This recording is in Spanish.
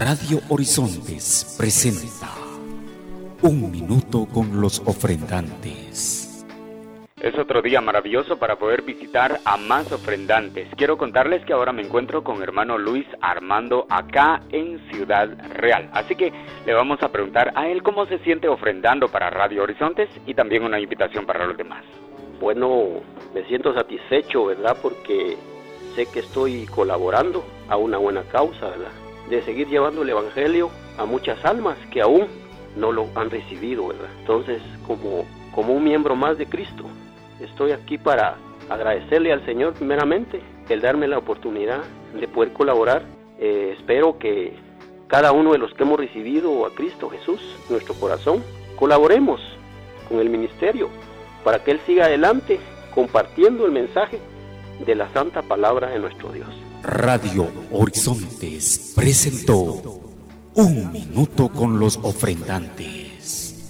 Radio Horizontes presenta Un Minuto con los Ofrendantes. Es otro día maravilloso para poder visitar a más ofrendantes. Quiero contarles que ahora me encuentro con hermano Luis Armando acá en Ciudad Real. Así que le vamos a preguntar a él cómo se siente ofrendando para Radio Horizontes y también una invitación para los demás. Bueno, me siento satisfecho, ¿verdad? Porque sé que estoy colaborando a una buena causa, ¿verdad? De seguir llevando el Evangelio a muchas almas que aún no lo han recibido, ¿verdad? Entonces, como un miembro más de Cristo, estoy aquí para agradecerle al Señor primeramente el darme la oportunidad de poder colaborar. Espero que cada uno de los que hemos recibido a Cristo Jesús en nuestro corazón, colaboremos con el ministerio para que Él siga adelante compartiendo el mensaje de la santa palabra de nuestro Dios. Radio Horizontes presentó Un Minuto con los Ofrendantes.